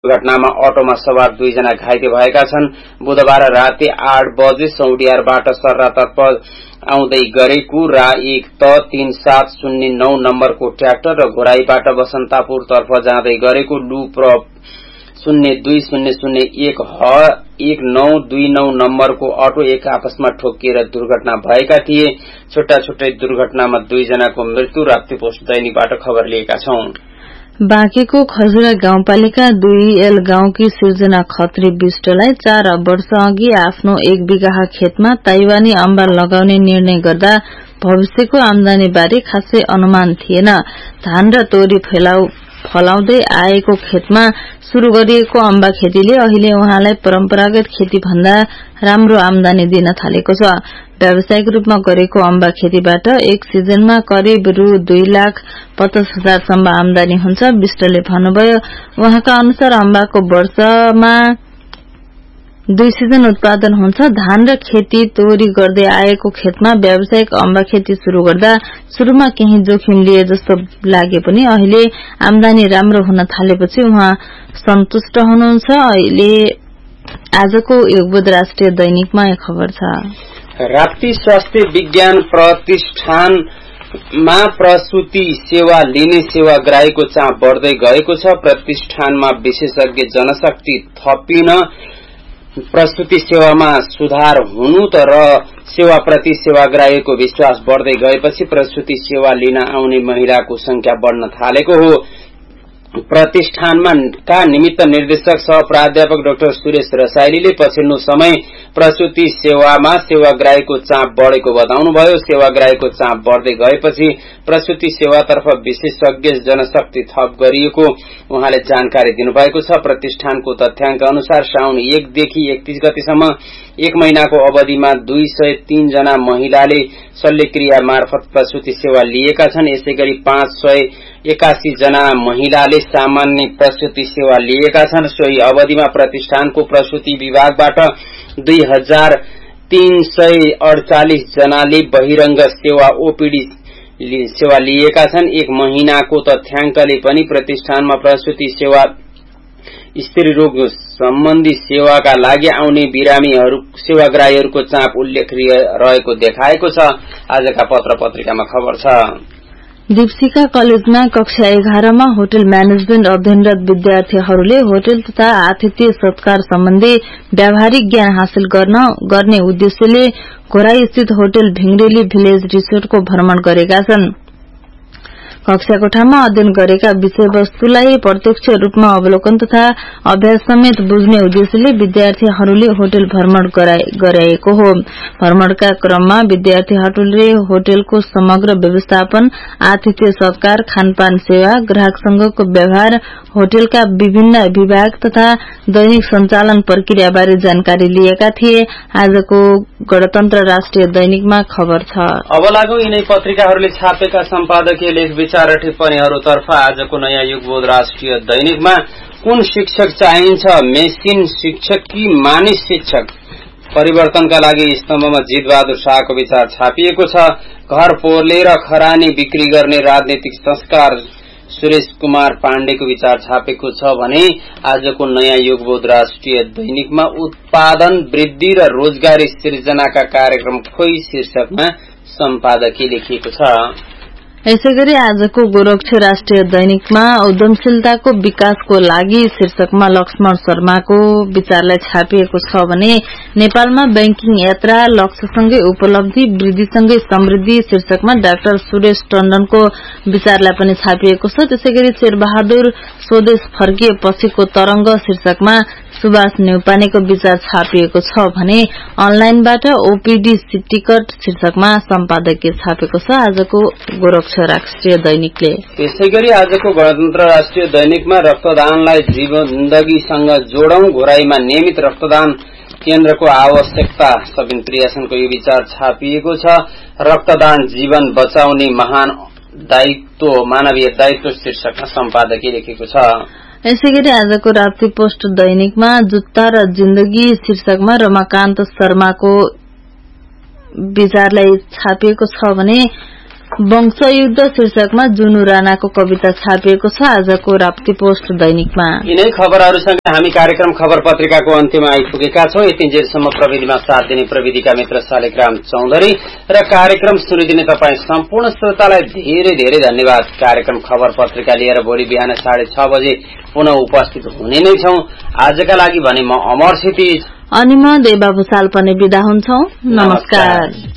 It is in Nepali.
दुर्घटनामा अटोमा सवार 2 जना घाइते भएका छन्। बुधबार राति 8 बजे सौडियारबाट सर्रातर्फ आउँदै गरेको एक त 3709 नम्बरको ट्र्याक्टर र घोराईबाट बसन्तापुर तर्फ जाँदै गरेको लुप 02001 नम्बरको अटो एक आपसमा ठोकिएर दुर्घटना भएका थिए। छुट्टा छुट्टै दुर्घटनामा 2 जनाको मृत्यु राप्तीपोस्ट दैनिकबाट खबर लिएका छौं। बाँकेको खजुरा गाउँपालिका 2L गाउँकी सिर्जना खत्री विष्टलाई 4 वर्ष अघि आफ्नो 1 बिघा खेतमा ताइवानी अम्बा लगाउने निर्णय गर्दा भविष्यको आमदानी बारे खासै अनुमान थिएन। धान र तोरी फलाउँदै आएको खेतमा शुरू गरिएको अम्बा खेतीले अहिले उहाँलाई परम्परागत खेती भन्दा राम्रो आमदानी दिन थालेको छ। व्यावसायिक रूपमा गरेको अम्बा खेतीबाट एक सिजनमा करिब रु 2,50,000 सम्म आमदानी हुन्छ। विष्टले भन्नुभयो, उहाँका अनुसार अम्बाको वर्षमा 2 सिजन उत्पादन हुन्छ। धान र खेती तोरी गर्दै आएको खेतमा व्यावसायिक अम्बा खेती शुरू गर्दा शुरूमा केही जोखिम लिए जस्तो लागे पनि अहिले आमदानी राम्रो हुन थालेपछि उहाँ सन्तुष्ट हुनुहुन्छ। अहिले आजको युगबोध राष्ट्रिय दैनिकमा एक खबर छ। राप्ती स्वास्थ्य विज्ञान प्रतिष्ठानमा प्रसूति सेवा लिने सेवाग्राहीको चाप बढ़दै गएको छ। प्रतिष्ठानमा विशेषज्ञ जनशक्ति थपिन प्रसूति सेवामा सुधार हुनु तर सेवाप्रति सेवाग्राहीको विश्वास बढ़दै गएपछि प्रसूति सेवा लिन आउने महिलाको संख्या बढ़न थालेको हो। प्रतिष्ठानमा निमित्त निर्देशक सह प्राध्यापक डाक्टर सुरेश रसाइलीले पछिल्लो समय प्रसूति सेवामा सेवाग्राहीको चाप बढ़ेको बताउनुभयो। सेवाग्राहीको चाप बढ़दै गएपछि प्रसूति सेवातर्फ विशेषज्ञ जनशक्ति थप गरिएको उहाँले जानकारी दिनुभएको छ। प्रतिष्ठानको तथ्याङ्क अनुसार साउन 1 देखि 31 गतेसम्म 1 महिनाको अवधिमा 203 जना महिलाले शल्यक्रिया मार्फत प्रसूति सेवा लिएका छन्। यसैगरी 581 जना महिलाले सामान्य प्रसूति सेवा लिएका छन्। सोही अवधिमा प्रतिष्ठानको प्रसूति विभागबाट 2348 जनाले बहिरंग सेवा ओपीडी सेवा लिएका छन्। 1 महिनाको तथ्याङ्कले पनि प्रतिष्ठानमा प्रसूति सेवा स्त्री रोग सम्बन्धी सेवाका लागि आउने बिरामीहरू सेवाग्राहीहरूको चाप उल्लेखनीय रहेको देखाएको छ। आजका पत्र पत्रिकामा खबर छ। दीपशिखा कलेजमा कक्षा 11 मा होटल म्यानेजमेन्ट अध्ययनरत विद्यार्थीहरूले होटल तथा आतिथ्य सत्कार सम्बन्धी व्यावहारिक ज्ञान हासिल गर्ने उद्देश्यले घोराई स्थित होटल भिंगरेली भिलेज रिसोर्टको भ्रमण गरेका छन्। कक्षा कोठामा अध्ययन गरेका विषयवस्तुलाई प्रत्यक्ष रूपमा अवलोकन तथा अभ्यास समेत बुझ्ने उद्देश्यले विद्यार्थीहरूले होटल भ्रमण गराएको हो। भ्रमणका क्रममा विद्यार्थीहरूले होटलको समग्र व्यवस्थापन, आतिथ्य सत्कार, खानपान सेवा, ग्राहकसँगको व्यवहार, होटलका विभिन्न विभाग तथा दैनिक सञ्चालन प्रक्रियाबारे जानकारी लिएका थिए। आजको गणतन्त्र राष्ट्रिय दैनिकमा खबर छ। अब लागौ यिनै पत्रिकाहरूले छापेका सम्पादकीय लेख विचार र टिप्पणीहरूतर्फ। आजको नयाँ युगबोध राष्ट्रिय दैनिकमा कुन शिक्षक चाहिन्छ, मेसिन शिक्षक कि मानिस शिक्षक? परिवर्तनका लागि स्तम्भमा जितबहादुर शाहको विचार छापिएको छ। घर पोलेर खरानी बिक्री गर्ने राजनीतिक संस्कार सुरेश कुमार पाण्डेको विचार छापेको छ भने आजको नयाँ युगबोध राष्ट्रिय दैनिकमा उत्पादन वृद्धि र रोजगारी सृजनाका कार्यक्रम खोई शीर्षकमा सम्पादकीय लेखिएको छ। यसैगरी आजको गोरक्ष राष्ट्रिय दैनिकमा उद्यमशीलताको विकासको लागि शीर्षकमा लक्ष्मण शर्माको विचारलाई छापिएको छ भने नेपालमा बैंकिङ यात्रा लक्ष्यसँगै उपलब्धि वृद्धिसँगै समृद्धि शीर्षकमा डाक्टर सुरेश टण्डनको विचारलाई पनि छापिएको छ। त्यसैगरी शेरबहादुर स्वदेश फर्किए पछिको तरंग शीर्षकमा सुभाष न्यौपानेको विचार छापिएको छ भने अनलाइनबाट ओपीडी टिकट शीर्षकमा सम्पादकीय छापेको छ। आजको गोरक्ष राष्ट्रिय दैनिकले त्यसैगरी आजको गणतन्त्र राष्ट्रिय दैनिकमा रक्तदानलाई जिन्दगीसँग जोडौं, घोराईमा नियमित रक्तदान केन्द्रको आवश्यकता, सबिन क्रियासनको यो विचार छापिएको छ। रक्तदान जीवन बचाउने महान दायित्व, मानवीय दायित्व शीर्षकमा सम्पादकीय लेखेको छ। यसैगरी आजको राप्ती पोस्ट दैनिकमा जुत्ता र जिन्दगी शीर्षकमा रमाकान्त शर्माको विचारलाई छापिएको छ भने वंशयुद्ध शीर्षकमा जुनु राणाको कविता छापिएको छ आजको राप्ती पोस्ट दैनिकमा। यिनै खबरहरूसँगै हामी कार्यक्रम खबर पत्रिकाको अन्त्यमा आइपुगेका छौं। यतिन्जेलसम्म प्रविधिमा साथ दिने प्रविधिका मित्र शालिग्राम चौधरी र कार्यक्रम सुनिदिने तपाईँ सम्पूर्ण श्रोतालाई धेरै धेरै धन्यवाद। कार्यक्रम खबर पत्रिका लिएर भोलि बिहान 6:30 बजे पुनः उपस्थित हुने नै छौं। आजका लागि भने म अमर क्षितिज अनि म देवबाबु साल पनि बिदा हुन्छौं। नमस्कार।